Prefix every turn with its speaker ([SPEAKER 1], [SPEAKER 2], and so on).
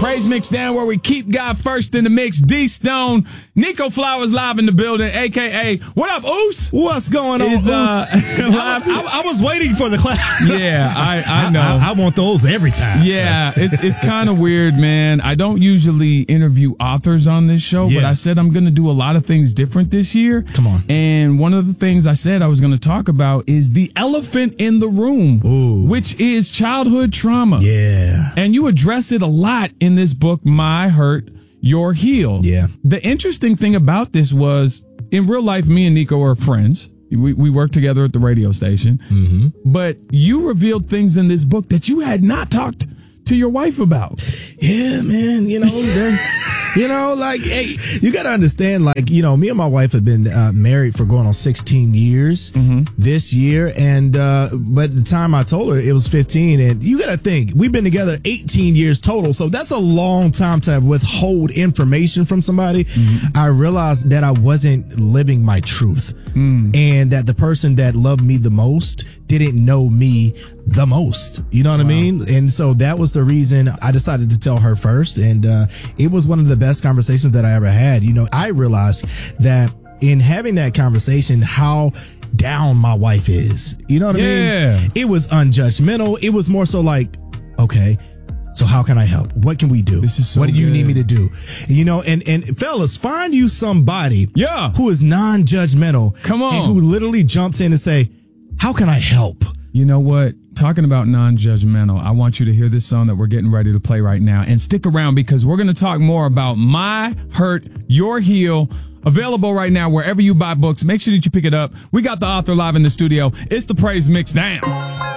[SPEAKER 1] Praise Mix Down, where we keep God first in the mix. D Stone, Nico Flowers live in the building, a.k.a. What up, Oos?
[SPEAKER 2] What's going on, Oos? I was waiting for the clap.
[SPEAKER 1] Yeah, I know.
[SPEAKER 2] I want those every time.
[SPEAKER 1] Yeah, so. it's kind of weird, man. I don't usually interview authors on this show, but I said I'm going to do a lot of things different this year.
[SPEAKER 2] Come on.
[SPEAKER 1] And one of the things I said I was going to talk about is the elephant in the room, which is childhood trauma.
[SPEAKER 2] Yeah.
[SPEAKER 1] And you address it a lot in this book, My Hurt, Your Heal.
[SPEAKER 2] Yeah.
[SPEAKER 1] The interesting thing about this was, in real life, me and Nico are friends. We work together at the radio station. Mm-hmm. But you revealed things in this book that you had not talked to your wife about.
[SPEAKER 2] Yeah, man. Hey, you got to understand, me and my wife have been married for going on 16 years this year. And, but at the time I told her it was 15, and you got to think we've been together 18 years total. So that's a long time to withhold information from somebody. Mm-hmm. I realized that I wasn't living my truth and that the person that loved me the most didn't know me the most. You know what I mean? And so that was the reason I decided to tell her first. And it was one of the best conversations that I ever had. I realized that in having that conversation, how down my wife is. You know what I mean? It was unjudgmental. It was more so like, okay, so how can I help? What can we do?
[SPEAKER 1] This is so
[SPEAKER 2] what do you need me to do? And fellas, find you somebody who is non-judgmental.
[SPEAKER 1] Come on.
[SPEAKER 2] And who literally jumps in and say, how can I help?
[SPEAKER 1] You know what? Talking about non-judgmental, I want you to hear this song that we're getting ready to play right now. And stick around because we're going to talk more about My Hurt, Your Heal. Available right now wherever you buy books. Make sure that you pick it up. We got the author live in the studio. It's the Praise Mix Down.